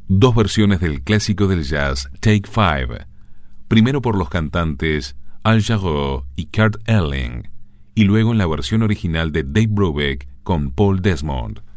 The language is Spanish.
Dos versiones del clásico del jazz Take Five, primero por los cantantes Al Jarreau y Kurt Elling, y luego en la versión original de Dave Brubeck con Paul Desmond.